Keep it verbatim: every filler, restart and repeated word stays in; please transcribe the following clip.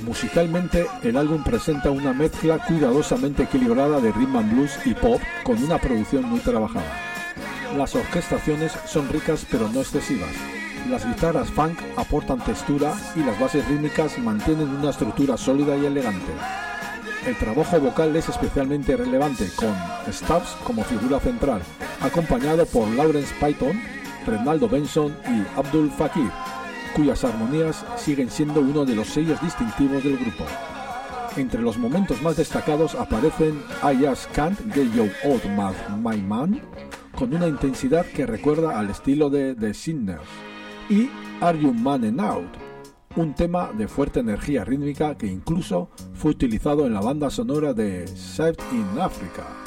Musicalmente, el álbum presenta una mezcla cuidadosamente equilibrada de rhythm and blues y pop con una producción muy trabajada. Las orquestaciones son ricas pero no excesivas. Las guitarras funk aportan textura y las bases rítmicas mantienen una estructura sólida y elegante. El trabajo vocal es especialmente relevante, con Stubbs como figura central, acompañado por Lawrence Payton, Renaldo Benson y Abdul Fakir, cuyas armonías siguen siendo uno de los sellos distintivos del grupo. Entre los momentos más destacados aparecen I Just Can't Get You Out My Man, con una intensidad que recuerda al estilo de The Sinners, y Are You Man Out, un tema de fuerte energía rítmica que incluso fue utilizado en la banda sonora de Saved in Africa.